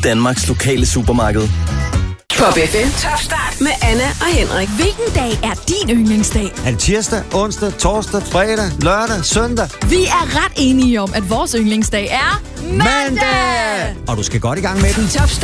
Danmarks lokale supermarked. Pop FM. Top start med Anna og Henrik. Hvilken dag er din yndlingsdag? Er det tirsdag, onsdag, torsdag, fredag, lørdag, søndag? Vi er ret enige om, at vores yndlingsdag er mandag! Og du skal godt i gang med den. Top start.